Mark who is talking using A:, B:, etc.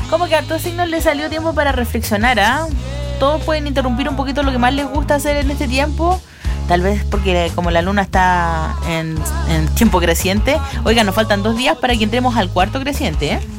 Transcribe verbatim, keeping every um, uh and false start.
A: Como que a todos signos les salió tiempo para reflexionar, ¿ah? ¿eh? Todos pueden interrumpir un poquito lo que más les gusta hacer en este tiempo. Tal vez porque como la luna está en, en tiempo creciente. Oigan, nos faltan dos días para que entremos al cuarto creciente, ¿eh?